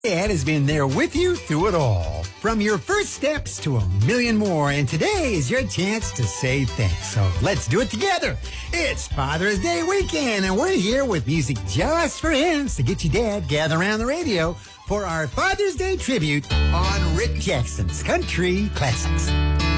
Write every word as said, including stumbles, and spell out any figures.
Dad has been there with you through it all. From your first steps to a million more. And today is your chance to say thanks. So let's do it together. It's Father's Day weekend, and we're here with music just for him. So get your dad, gather around the radio for our Father's Day tribute on Rick Jackson's Country Classics.